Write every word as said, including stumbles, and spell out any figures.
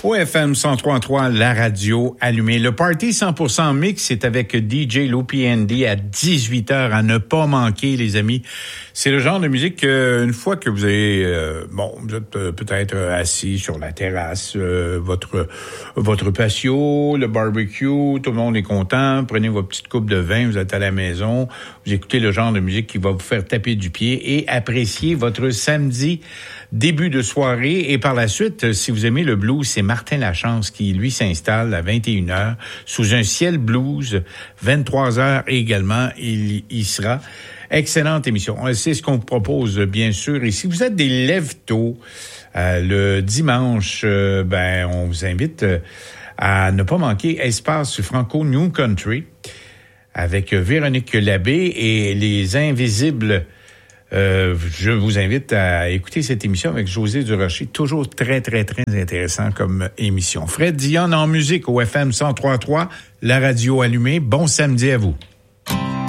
Au F M cent trois point trois, la radio allumée. Le party cent pour cent mix est avec D J Loopy Andy à dix-huit heures à ne pas manquer, les amis. C'est le genre de musique que, une fois que vous avez, euh, bon, vous êtes euh, peut-être assis sur la terrasse, euh, votre votre patio, le barbecue, tout le monde est content, prenez votre petite coupe de vin, vous êtes à la maison, vous écoutez le genre de musique qui va vous faire taper du pied et apprécier votre samedi début de soirée. Et par la suite, si vous aimez le blues, c'est Martin Lachance qui, lui, s'installe à vingt et une heures sous un ciel blues, vingt-trois heures également, il y sera. Excellente émission. C'est ce qu'on vous propose, bien sûr. Et si vous êtes des lève-tôt, euh, le dimanche, euh, ben, on vous invite euh, à ne pas manquer Espace Franco New Country avec Véronique Labbé et les Invisibles. Euh, je vous invite à écouter cette émission avec José Durocher. Toujours très, très, très intéressant comme émission. Fred Dionne en musique au F M cent trois point trois, la radio allumée. Bon samedi à vous.